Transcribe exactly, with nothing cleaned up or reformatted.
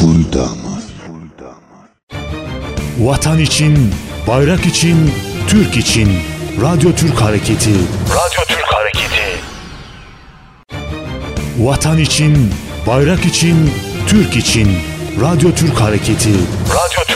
full damat. Vatan için, bayrak için, Türk için. Radyo Türk Hareketi. Radyo Türk Hareketi. Vatan için, bayrak için, Türk için. Radyo Türk Hareketi. Radyo Türk